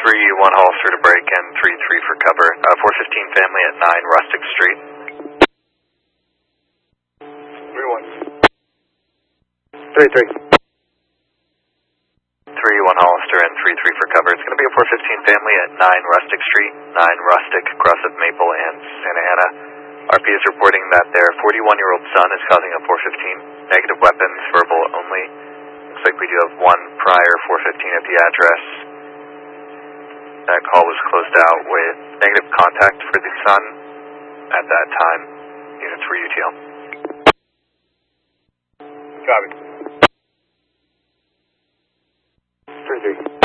1 Hollister to break and 3-3 for cover. 415 family at 9 Rustic Street. 3-1. 3-3. 1 Hollister and 3-3 for cover. It's going to be a 415 family at 9 Rustic Street, 9 Rustic, cross of Maple and Santa Ana. RP is reporting that their 41-year-old son is causing a 415. Negative weapons, verbal only. Looks like we do have one prior 415 at the address. That call was closed out with negative contact for the son at that time. Units for UTL. Copy. 3-3.